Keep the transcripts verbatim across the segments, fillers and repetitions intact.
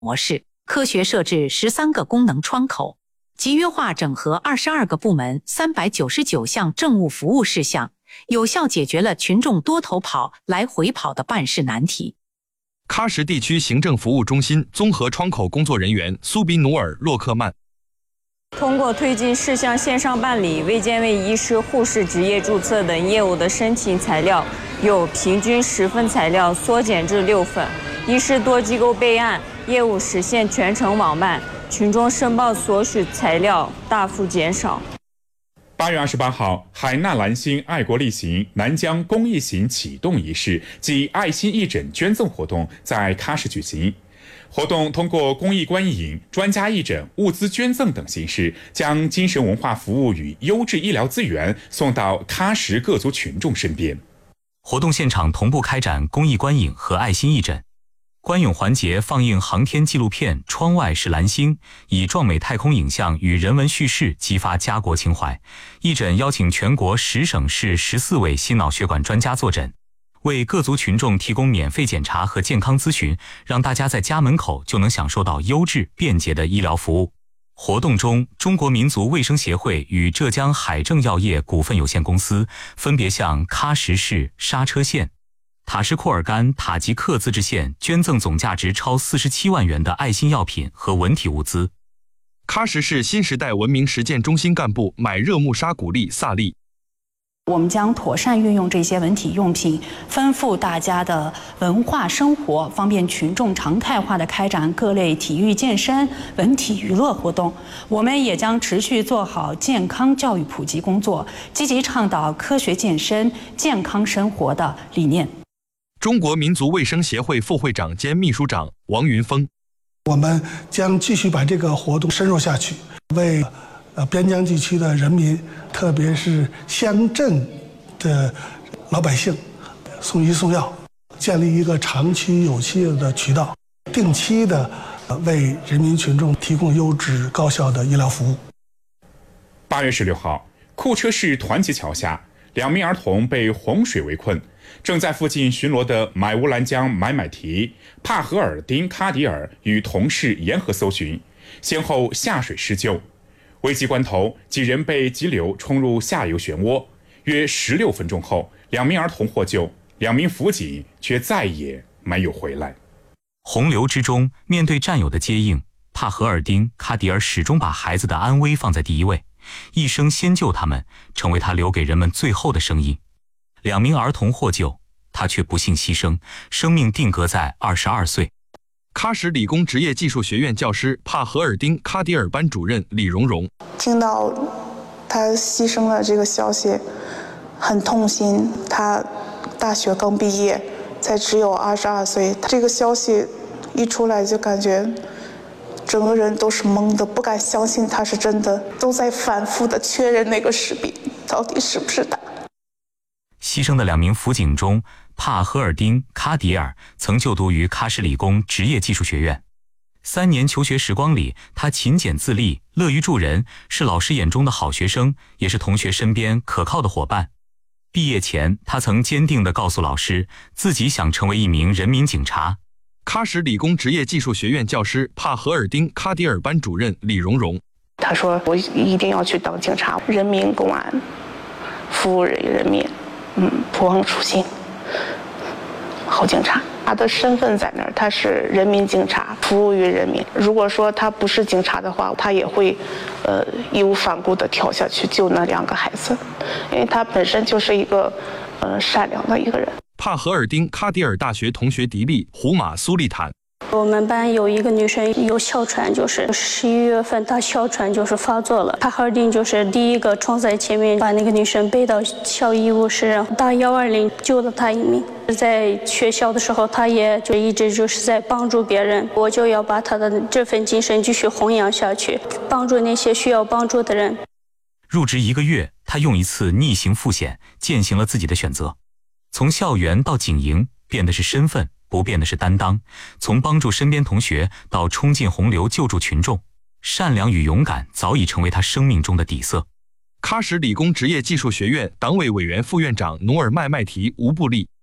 模式，科学设置十三个功能窗口，集约化整合二十二个部门三百九十九项政务服务事项，有效解决了群众多头跑、来回跑的办事难题。 喀什地区行政服务中心综合窗口工作人员苏比努尔·洛克曼。 通过推进事项线上办理卫健委医师、护士执业注册等业务的申请材料，由平均十份材料缩减至六份，医师多机构备案，业务实现全程网办，群众申报所需材料大幅减少。 八月二十八号，海纳兰心爱国力行南疆公益行启动仪式暨爱心义诊捐赠活动在喀什举行。活动通过公益观影、专家义诊、物资捐赠等形式，将精神文化服务与优质医疗资源送到喀什各族群众身边。 活动现场同步开展公益观影和爱心义诊。观影环节放映航天纪录片《窗外是蓝星》，以壮美太空影像与人文叙事激发家国情怀。义诊邀请全国十省市十四位心脑血管专家坐诊，为各族群众提供免费检查和健康咨询，让大家在家门口就能享受到优质便捷的医疗服务。活动中，中国民族卫生协会与浙江海正药业股份有限公司分别向喀什市刹车县、塔什库尔干塔吉克自治县捐赠总价值超四十七万元的爱心药品和文体物资。 喀什市新时代文明实践中心干部买热木沙古丽萨利。 我们将妥善运用这些文体用品，丰富大家的文化生活，方便群众常态化地开展各类体育健身、文体娱乐活动。我们也将持续做好健康教育普及工作，积极倡导科学健身、健康生活的理念。 中国民族卫生协会副会长兼秘书长王云峰。 我们将继续把这个活动深入下去，为呃边疆地区的人民，特别是乡镇的老百姓送医送药，建立一个长期有序的渠道，定期的为人民群众提供优质高效的医疗服务。 八月十六号，库车市团结桥下，两名儿童被洪水围困。正在附近巡逻的买乌兰江买买提、帕合尔丁喀迪尔与同事沿河搜寻，先后下水施救。危急关头，几人被急流冲入下游漩涡。约十六分钟后，两名儿童获救，两名辅警却再也没有回来。 洪流之中，面对战友的接应，帕合尔丁喀迪尔始终把孩子的安危放在第一位，一生先救他们，成为他留给人们最后的声音。两名儿童获救，他却不幸牺牲，生命定格在二十二岁。 喀什理工职业技术学院教师帕合尔丁喀迪尔班主任李蓉蓉。 听到他牺牲了这个消息，很痛心。他大学刚毕业，才只有二十二岁。这个消息一出来，就感觉整个人都是懵的，不敢相信他是真的，都在反复的确认那个士兵到底是不是他。 牺牲的两名辅警中，帕合尔丁喀迪尔曾就读于喀什理工职业技术学院。三年求学时光里，他勤俭自立，乐于助人，是老师眼中的好学生，也是同学身边可靠的伙伴。毕业前，他曾坚定地告诉老师，自己想成为一名人民警察。 喀什理工职业技术学院教师帕合尔丁喀迪尔班主任李蓉蓉。 他说：“我一定要去当警察，人民公安，服务人民。”嗯，不忘初心，好警察。他的身份在那儿，他是人民警察，服务于人民。如果说他不是警察的话，他也会，呃，义无反顾地跳下去救那两个孩子，因为他本身就是一个，呃，善良的一个人。 帕合尔丁喀迪尔大学同学迪丽胡马苏利坦。 我们班有一个女生有哮喘，就是十一月份她哮喘就是发作了。帕合尔丁就是第一个冲在前面，把那个女生背到校医务室，打幺二零救了她一命。在学校的时候，她也就一直就是在帮助别人。我就要把她的这份精神继续弘扬下去，帮助那些需要帮助的人。 入职一个月，他用一次逆行赴险践行了自己的选择，从校园到警营，变的是身份，不变的是担当。从帮助身边同学到冲进洪流救助群众，善良与勇敢早已成为他生命中的底色。 喀什理工职业技术学院党委委员副院长努尔麦麦提吴布利。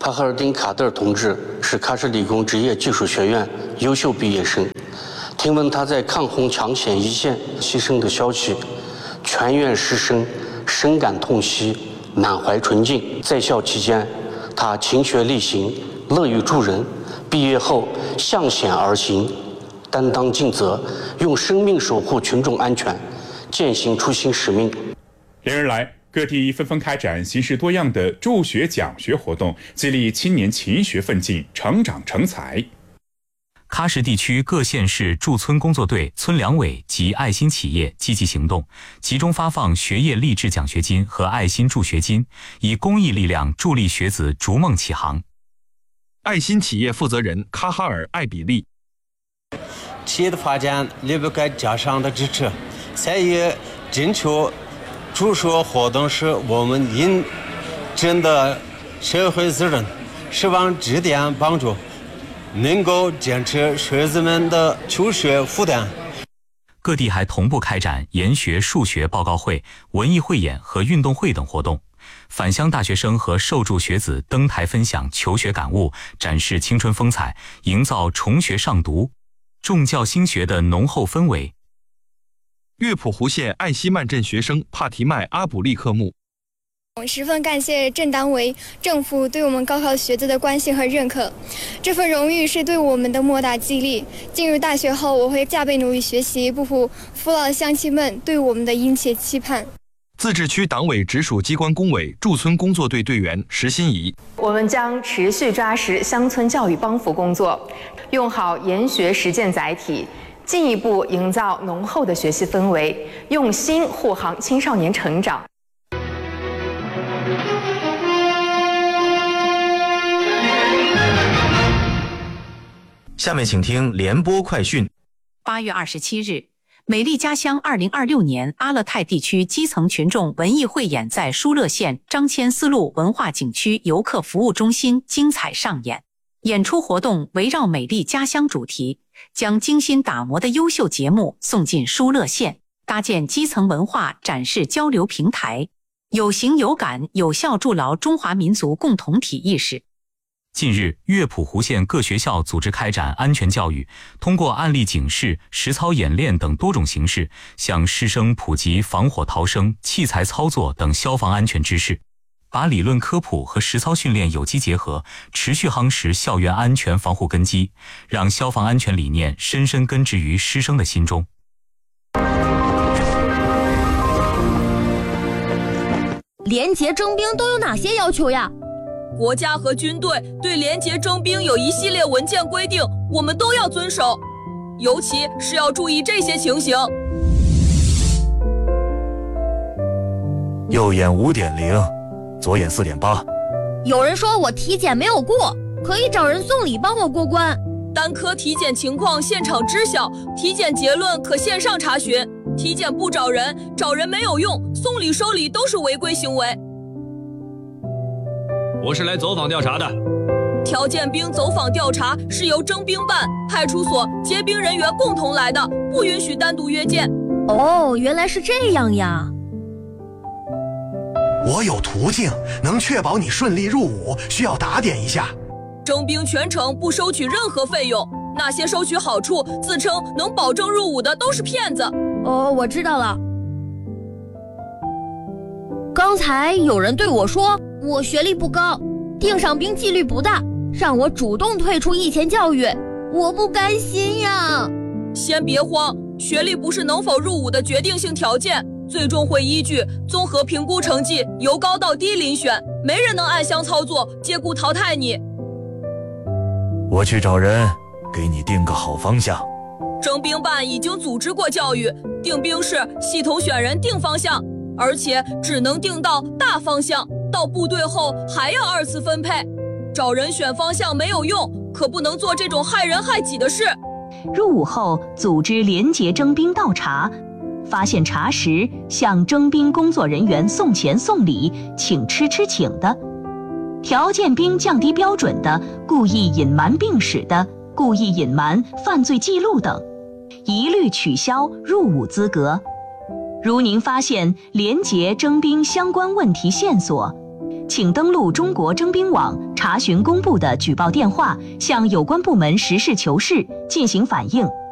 帕赫尔丁·卡德尔同志是喀什理工职业技术学院优秀毕业生。听闻他在抗洪抢险一线牺牲的消息，全院师生深感痛惜，满怀纯净。在校期间，他勤学力行，乐于助人。毕业后向险而行，担当尽责，用生命守护群众安全，践行初心使命。 连日来，各地纷纷开展形式多样的助学讲学活动，激励青年勤学奋进，成长成才。 喀什地区各县市驻村工作队、村两委及爱心企业积极行动，集中发放学业励志奖学金和爱心助学金，以公益力量助力学子逐梦起航。 爱心企业负责人卡哈尔·艾比利： 企业的发展离不开家长的支持，参与征求助学活动是我们应尽的社会责任，希望这点帮助能够减轻学子们的求学负担。 各地还同步开展研学数学报告会、文艺汇演和运动会等活动。返乡大学生和受助学子登台分享求学感悟，展示青春风采，营造重学上读、重教兴学的浓厚氛围。 乐谱湖县艾希曼镇学生帕提麦·阿卜利克木： 我十分感谢镇党委政府对我们高考学子的关心和认可，这份荣誉是对我们的莫大激励。进入大学后，我会加倍努力学习，不负父老乡亲们对我们的殷切期盼。 自治区党委直属机关工委驻村工作队队员石欣怡： 我们将持续抓实乡村教育帮扶工作，用好研学实践载体，进一步营造浓厚的学习氛围，用心护航青少年成长。 下面请听联播快讯。 八月二十七日，美丽家乡二零二六年阿勒泰地区基层群众文艺汇演在疏勒县张骞丝路文化景区游客服务中心精彩上演。演出活动围绕美丽家乡主题，将精心打磨的优秀节目送进疏勒县，搭建基层文化展示交流平台，有形有感，有效筑牢中华民族共同体意识。 近日，乐谱湖县各学校组织开展安全教育，通过案例警示、实操演练等多种形式，向师生普及防火逃生、器材操作等消防安全知识，把理论科普和实操训练有机结合，持续夯实校园安全防护根基，让消防安全理念深深根植于师生的心中。 廉洁征兵都有哪些要求呀？ 国家和军队对廉洁征兵有一系列文件规定，我们都要遵守，尤其是要注意这些情形。 右眼 五点零， 左眼 四点八。 有人说我体检没有过，可以找人送礼帮我过关。 单科体检情况现场知晓，体检结论可线上查询。体检不找人，找人没有用，送礼收礼都是违规行为。 我是来走访调查的。 条件兵走访调查是由征兵办、派出所结兵人员共同来的，不允许单独约见。 哦，原来是这样呀。 我有途径能确保你顺利入伍，需要打点一下。 征兵全程不收取任何费用，那些收取好处、自称能保证入伍的都是骗子。 哦，我知道了。刚才有人对我说我学历不高，定上兵纪律不大，让我主动退出役前教育，我不甘心呀。 先别慌，学历不是能否入伍的决定性条件，最终会依据综合评估成绩由高到低遴选，没人能暗箱操作借故淘汰你。 我去找人给你定个好方向。 征兵办已经组织过教育，定兵是系统选人定方向，而且只能定到大方向，到部队后还要二次分配。找人选方向没有用，可不能做这种害人害己的事。 入伍后组织廉洁征兵倒查，发现查实向征兵工作人员送钱送礼、请吃吃请的，条件兵降低标准的，故意隐瞒病史的，故意隐瞒犯罪记录等，一律取消入伍资格。如您发现廉洁征兵相关问题线索， 请登录中国征兵网查询公布的举报电话，向有关部门实事求是进行反映。